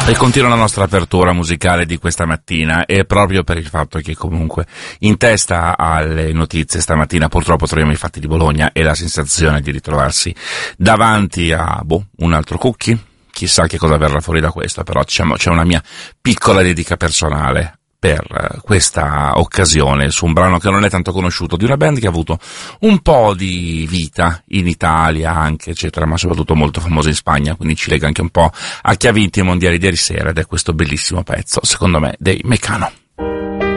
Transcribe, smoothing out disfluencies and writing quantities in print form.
E continua la nostra apertura musicale di questa mattina, e proprio per il fatto che comunque in testa alle notizie stamattina purtroppo troviamo i fatti di Bologna e la sensazione di ritrovarsi davanti a un altro Cucchi. Chissà che cosa verrà fuori da questo, però diciamo c'è una mia piccola dedica personale per questa occasione su un brano che non è tanto conosciuto, di una band che ha avuto un po' di vita in Italia anche, eccetera, ma soprattutto molto famosa in Spagna, quindi ci lega anche un po' a chi ha vinto i mondiali di ieri sera, ed è questo bellissimo pezzo, secondo me, dei Mecano.